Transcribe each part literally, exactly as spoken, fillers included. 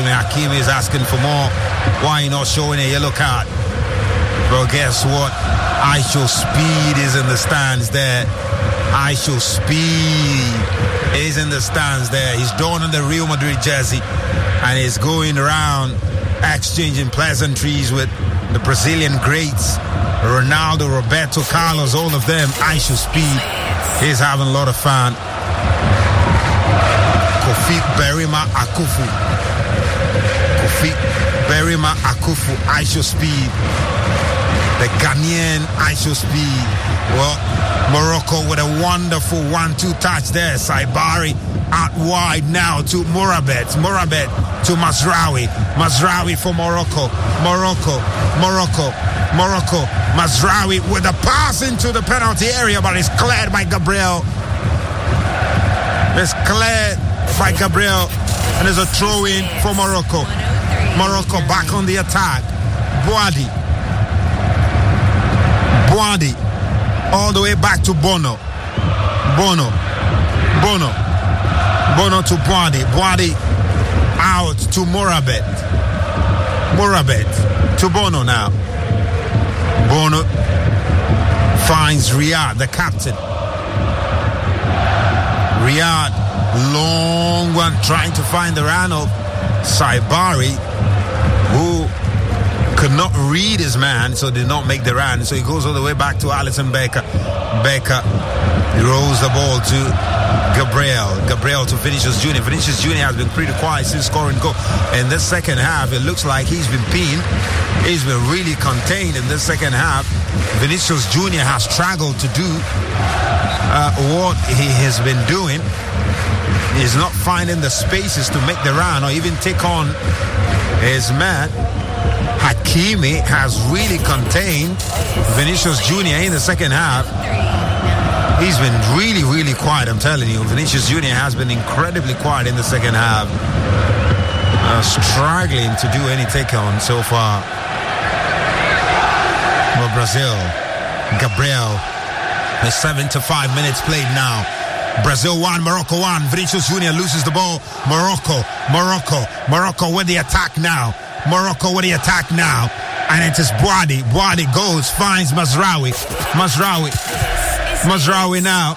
Hakimi. Hakimi is asking for more. Why not showing a yellow card? But guess what? I Show Speed is in the stands there. I Show Speed is in the stands there. He's donning the Real Madrid jersey and he's going around exchanging pleasantries with the Brazilian greats, Ronaldo, Roberto Carlos, all of them. I Show Speed. He's having a lot of fun. Kofi Berima Akufu. Kofi Berima Akufu. I Show Speed. The Ghanaian I Show Speed. Well, Morocco with a wonderful one two touch there. Saibari out wide now to Mourabet. Mourabet to Mazraoui. Mazraoui for Morocco. Morocco. Morocco. Morocco. Mazraoui with a pass into the penalty area, but it's cleared by Gabriel. It's cleared by Gabriel. And there's a throw in for Morocco. Morocco back on the attack. Boadi. Boadi. All the way back to Bono. Bono. Bono. Bono to Boadi. Boadi out to Mourabet. Mourabet to Bono now. Bono finds Riyad, the captain. Riyad, long one, trying to find the run of Saibari, who could not read his man, so did not make the run. So he goes all the way back to Alisson Becker. Becker rolls the ball to Gabriel. Gabriel to Vinicius Junior Vinicius Junior has been pretty quiet since scoring goal. In this second half, it looks like he's been pinned. He's been really contained in this second half. Vinicius Junior has struggled to do uh, what he has been doing. He's not finding the spaces to make the run or even take on his man. Hakimi has really contained Vinicius Junior in the second half. He's been really, really quiet, I'm telling you. Vinicius Junior has been incredibly quiet in the second half. Uh, struggling to do any take-on so far. For Brazil, Gabriel, the seven to five minutes played now. Brazil one, Morocco one. Vinicius Junior loses the ball. Morocco, Morocco, Morocco with the attack now. Morocco with the attack now. And it is Boadi. Boadi goes, finds Mazraoui. Mazraoui. Mazraoui now.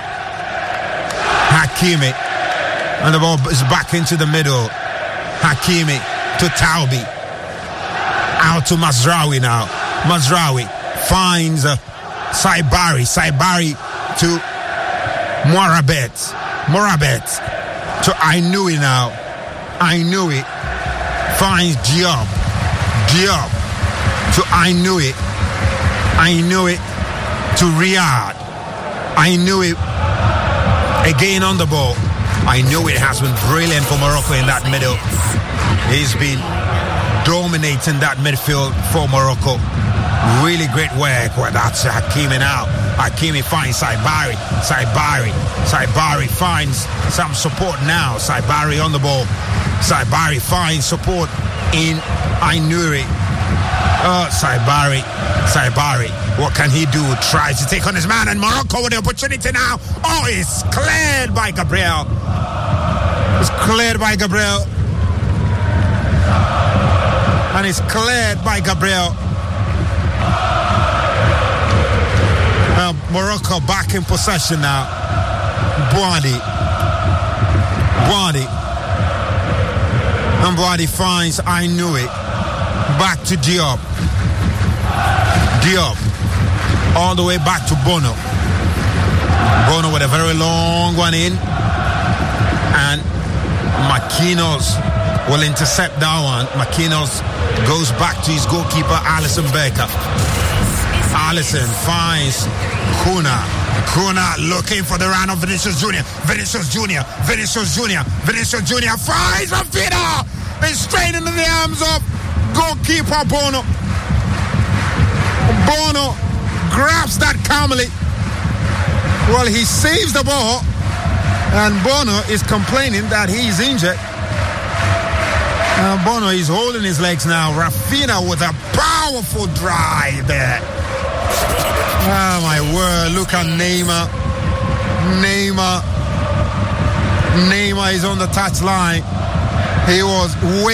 Hakimi. And the ball is back into the middle. Hakimi to Taubi. Out to Mazraoui now. Mazraoui finds uh, Saibari. Saibari to Mourabet. Mourabet to Ainoui now. Ainoui finds Diop. Diop to Ainoui. Ainoui to Riyad. Ainoui again on the ball. Ainoui has been brilliant for Morocco in that middle. He's been dominating that midfield for Morocco. Really great work. Well, that's Hakimi now. Hakimi finds Saibari. Saibari. Saibari finds some support now. Saibari on the ball. Saibari finds support in Ainoui. Oh, Saibari. Saibari. What can he do? Tries to take on his man, and Morocco with the opportunity now. Oh, it's cleared by Gabriel. It's cleared by Gabriel. And it's cleared by Gabriel. Now, Morocco back in possession now. Boadi. Boadi. And Boadi finds Ainoui. Back to Diop. Diop. All the way back to Bono. Bono with a very long one in. And Marquinhos will intercept that one. Marquinhos goes back to his goalkeeper, Alisson Becker. Alisson finds Kuna. Kuna looking for the run of Vinicius Junior Vinicius Junior Vinicius Junior Vinicius Junior finds Rafinha. It's straight into the arms of goalkeeper Bono. Bono grabs that calmly. Well, he saves the ball, and Bono is complaining that he's injured. Uh, Bono is holding his legs now. Rafinha with a powerful drive there. Oh my word, look at Neymar. Neymar. Neymar is on the touchline. He was way